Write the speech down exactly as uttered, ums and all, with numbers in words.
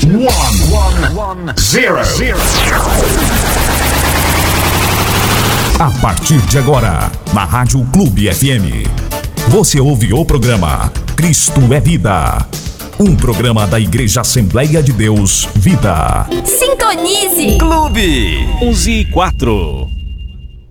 one, one, zero, zero. A partir de agora, na Rádio Clube F M, você ouve o programa Cristo é Vida. Um programa da Igreja Assembleia de Deus Vida. Sintonize! Clube onze e quatro.